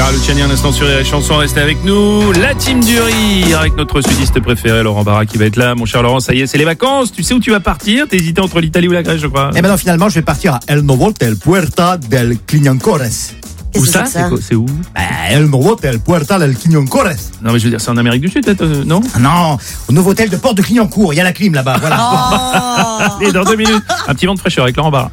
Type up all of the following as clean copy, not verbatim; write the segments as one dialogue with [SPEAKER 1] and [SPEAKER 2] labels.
[SPEAKER 1] Clara Luciani, un instant sur les chansons, restez avec nous. La team du rire avec notre sudiste préféré, Laurent Barra, qui va être là. Mon cher Laurent, ça y est, c'est les vacances. Tu sais où tu vas partir? T'es hésité entre l'Italie ou la Grèce, je crois.
[SPEAKER 2] Et maintenant, finalement, je vais partir à El Novotel Puerta del Clignancourt.
[SPEAKER 1] Où ça? C'est où?
[SPEAKER 2] El Novotel Puerta del Clignancourt.
[SPEAKER 1] Non, mais je veux dire, c'est en Amérique du Sud, peut-être, non?
[SPEAKER 2] Non, au Novotel de Porte de Clignancourt. Il y a la clim là-bas, voilà.
[SPEAKER 1] Et dans 2 minutes, un petit vent de fraîcheur avec Laurent Barra.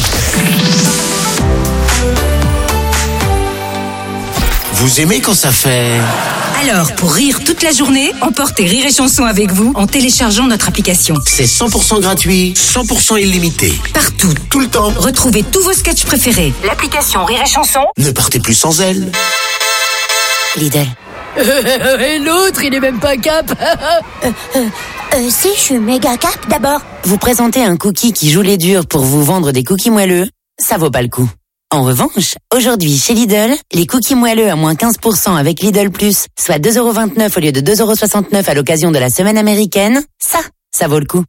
[SPEAKER 3] Vous aimez quand ça fait...
[SPEAKER 4] Alors, pour rire toute la journée, emportez Rire et Chanson avec vous en téléchargeant notre application.
[SPEAKER 3] C'est 100% gratuit, 100% illimité.
[SPEAKER 4] Partout,
[SPEAKER 3] Tout le temps.
[SPEAKER 4] retrouvez tous vos sketchs préférés. L'application Rire et Chanson.
[SPEAKER 3] Ne partez plus sans elle.
[SPEAKER 4] Lidl.
[SPEAKER 5] Et l'autre, il est même pas cap.
[SPEAKER 6] Si, je suis méga cap d'abord.
[SPEAKER 7] Vous présentez un cookie qui joue les durs pour vous vendre des cookies moelleux, ça vaut pas le coup. En revanche, aujourd'hui chez Lidl, les cookies moelleux à moins 15% avec Lidl Plus, soit 2,29€ au lieu de 2,69€ à l'occasion de la semaine américaine, ça vaut le coup.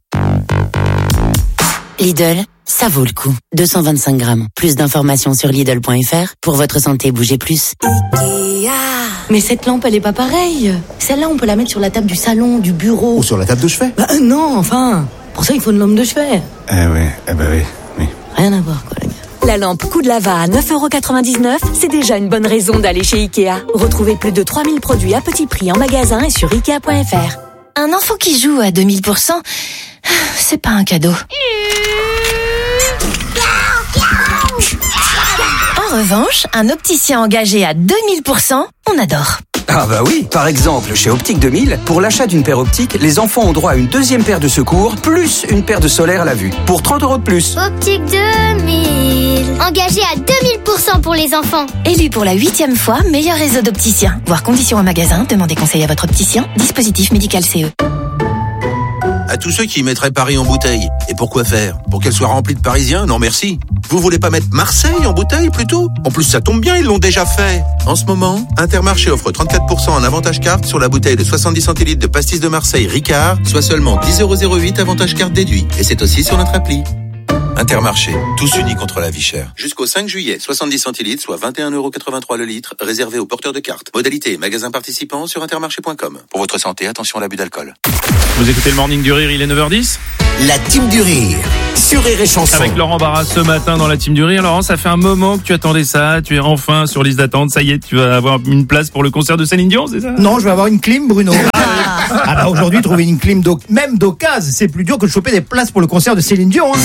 [SPEAKER 7] Lidl, ça vaut le coup. 225 grammes. Plus d'informations sur Lidl.fr. Pour votre santé, bougez plus.
[SPEAKER 5] Mais cette lampe, elle est pas pareille. Celle-là, on peut la mettre sur la table du salon, du bureau.
[SPEAKER 2] Ou sur la table de chevet.
[SPEAKER 5] Bah, non, enfin. Pour ça, il faut une lampe de chevet.
[SPEAKER 2] Oui.
[SPEAKER 5] Rien à voir, quoi, les gars.
[SPEAKER 8] La lampe coup de lava à 9,99€, c'est déjà une bonne raison d'aller chez Ikea. Retrouvez plus de 3000 produits à petit prix en magasin et sur Ikea.fr.
[SPEAKER 6] Un enfant qui joue à 2000%, c'est pas un cadeau. En revanche, un opticien engagé à 2000%, on adore.
[SPEAKER 9] Ah bah oui, par exemple, chez Optique 2000, pour l'achat d'une paire optique, les enfants ont droit à une deuxième paire de secours, plus une paire de solaire à la vue, pour 30€ de plus.
[SPEAKER 10] Optique 2000. Engagé à 2000% pour les enfants.
[SPEAKER 6] Élu pour la 8e fois meilleur réseau d'opticiens. Voir conditions en magasin, demandez conseil à votre opticien. Dispositif médical CE.
[SPEAKER 3] À tous ceux qui mettraient Paris en bouteille. Et pourquoi faire? Pour qu'elle soit remplie de Parisiens? Non merci. Vous voulez pas mettre Marseille en bouteille plutôt? En plus ça tombe bien, ils l'ont déjà fait. En ce moment, Intermarché offre 34% en avantage carte sur la bouteille de 70 centilitres de pastis de Marseille Ricard, soit seulement 10,08€ avantage carte déduit. Et c'est aussi sur notre appli. Intermarché, tous unis contre la vie chère. Jusqu'au 5 juillet, 70 centilitres, soit 21,83€ le litre, réservé aux porteurs de cartes. Modalité, magasin participant sur intermarché.com. Pour votre santé, attention à l'abus d'alcool.
[SPEAKER 1] Vous écoutez le Morning du Rire, il est 9h10.
[SPEAKER 3] La team du rire, sur Rire et Chanson.
[SPEAKER 1] Avec Laurent Barra ce matin dans la team du Rire. Laurent, ça fait un moment que tu attendais ça. Tu es enfin sur liste d'attente. Ça y est, tu vas avoir une place pour le concert de Céline Dion, c'est ça?
[SPEAKER 2] Non, je vais avoir une clim, Bruno. Ah bah aujourd'hui, trouver une clim même d'occasion, c'est plus dur que de choper des places pour le concert de Céline Dion. Hein.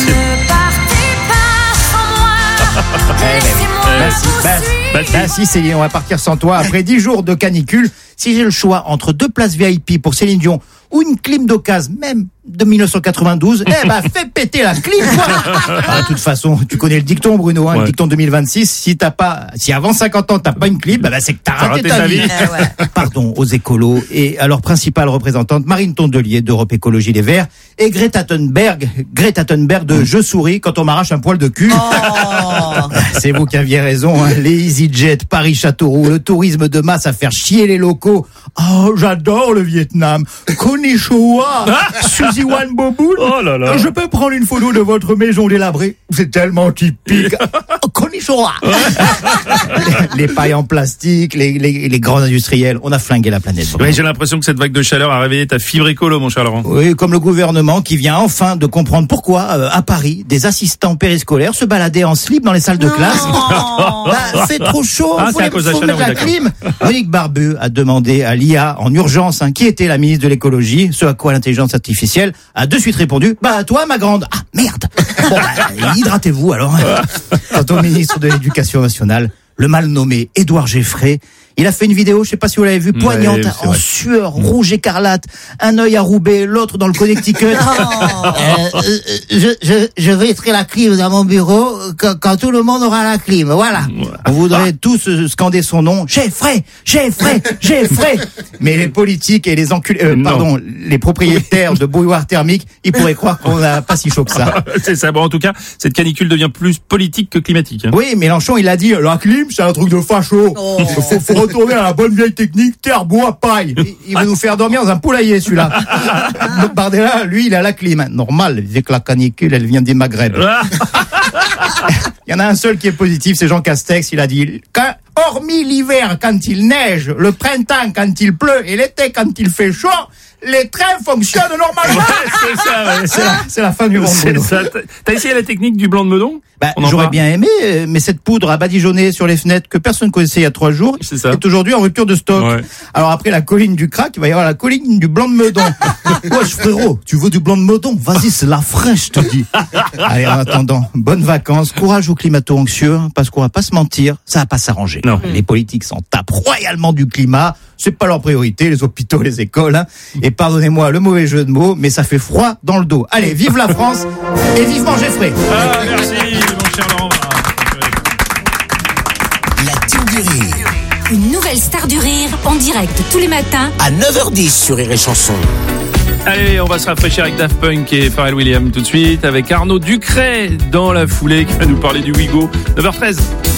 [SPEAKER 2] Si Céline, on va partir sans toi. Après 10 jours de canicule, si j'ai le choix entre 2 places VIP pour Céline Dion ou une clim d'occasion, même de 1992, fais péter la clim, quoi. De toute façon, tu connais le dicton, Bruno, le dicton 2026. Si avant 50 ans, t'as pas une clim, c'est que t'as raté ta vie. Pardon aux écolos et à leur principale représentante, Marine Tondelier d'Europe Écologie Les Verts et Greta Thunberg de Je souris quand on m'arrache un poil de cul. C'est vous qui aviez raison, hein. Les EasyJet, Paris-Châteauroux, le tourisme de masse à faire chier les locaux. Oh, j'adore le Vietnam. Konnichiwa. Suzy Wan Boboon.
[SPEAKER 1] Oh là là.
[SPEAKER 2] Je peux prendre une photo de votre maison délabrée? C'est tellement typique. Konnichiwa. Les pailles en plastique, les grands industriels. On a flingué la planète.
[SPEAKER 1] Ouais, j'ai l'impression que cette vague de chaleur a réveillé ta fibre écolo, mon cher Laurent.
[SPEAKER 2] Oui, comme le gouvernement qui vient enfin de comprendre pourquoi, à Paris, des assistants périscolaires se baladaient en slip dans les salles de classe. C'est trop chaud.
[SPEAKER 1] C'est à cause de la chaleur,
[SPEAKER 2] la clim. Monique Barbu a demandé à l'IA en urgence, qui était la ministre de l'écologie, ce à quoi l'intelligence artificielle a de suite répondu, toi, ma grande. Ah, merde. Bon, hydratez-vous, alors. Quant au ministre de l'Éducation nationale, le mal nommé Édouard Geffray, il a fait une vidéo, je sais pas si vous l'avez vu, poignante, en sueur, rouge écarlate, un œil à Roubaix, l'autre dans le Connecticut. Je mettrai la clim dans mon bureau quand tout le monde aura la clim. Voilà. On voudrait tous scander son nom. Geffray. Mais les politiques et les enculés, les propriétaires de bouilloires thermiques, ils pourraient croire qu'on n'a pas si chaud que ça.
[SPEAKER 1] C'est ça. Bon, en tout cas, cette canicule devient plus politique que climatique. Hein.
[SPEAKER 2] Oui, Mélenchon, il a dit, la clim, c'est un truc de facho. Faut retourner à la bonne vieille technique, terre, bois, paille. Il va nous faire dormir dans un poulailler, celui-là. Bardella, lui, il a la clim. Normal, vu que la canicule, elle vient des Maghreb. Il y en a un seul qui est positif, c'est Jean Castex. Il a dit, hormis l'hiver quand il neige, le printemps quand il pleut et l'été quand il fait chaud, les trains fonctionnent normalement.
[SPEAKER 1] Ouais, c'est ça, ouais.
[SPEAKER 2] C'est la fin du monde.
[SPEAKER 1] C'est ça. T'as essayé la technique du blanc de meudon?
[SPEAKER 2] J'aurais bien aimé, mais cette poudre à badigeonner sur les fenêtres que personne ne connaissait il y a 3 jours est aujourd'hui en rupture de stock. Ouais. Alors après la colline du crack, il va y avoir la colline du blanc de meudon. Wesh frérot, tu veux du blanc de meudon? Vas-y, c'est la fraîche, je te dis. Allez, en attendant, bonnes vacances, courage aux climato-anxieux, parce qu'on va pas se mentir, ça va pas s'arranger. Non. Les politiques s'en tapent royalement du climat, c'est pas leur priorité, les hôpitaux, les écoles, hein. Et pardonnez-moi le mauvais jeu de mots, mais ça fait froid dans le dos. Allez, vive la France et vive manger frais.
[SPEAKER 1] Ah, merci, mon cher Laurent.
[SPEAKER 11] La team du rire.
[SPEAKER 4] Une nouvelle star du rire en direct tous les matins
[SPEAKER 11] à 9h10 sur Rire et Chanson.
[SPEAKER 1] Allez, on va se rafraîchir avec Daft Punk et Pharrell Williams tout de suite, avec Arnaud Ducret dans la foulée qui va nous parler du Wigo. 9h13.